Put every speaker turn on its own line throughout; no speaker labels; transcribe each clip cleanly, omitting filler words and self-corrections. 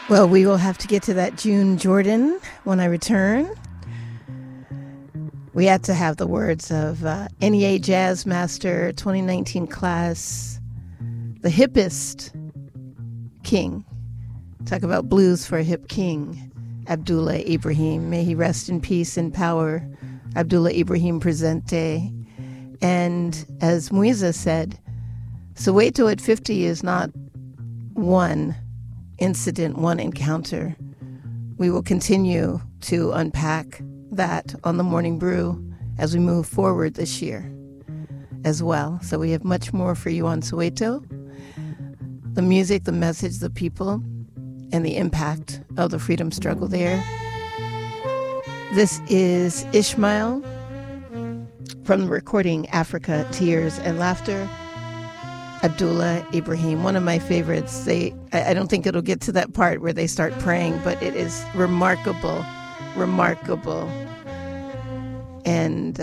Well, we will have to get to that June Jordan when I return. We had to have the words of NEA Jazz Master 2019 class, the hippest king. Talk about blues for a hip king, Abdullah Ibrahim. May he rest in peace and power. Abdullah Ibrahim Presente. And as Muiza said, Soweto at 50 is not one incident, one encounter. We will continue to unpack that on the Morning Brew as we move forward this year as well. So we have much more for you on Soweto. The music, the message, the people, and the impact of the freedom struggle there. This is Ishmael from the recording Africa, Tears and Laughter. Abdullah Ibrahim, one of my favorites. I don't think it'll get to that part where they start praying, but it is remarkable. And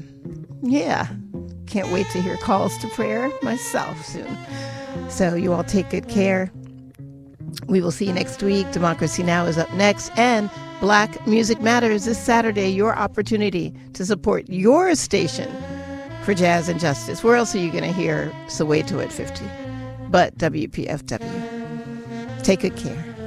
can't wait to hear calls to prayer myself soon. So you all take good care. We will see you next week. Democracy Now! Is up next. And Black Music Matters this Saturday, your opportunity to support your station for jazz and justice. Where else are you going to hear Soweto at 50? But WPFW. Take good care.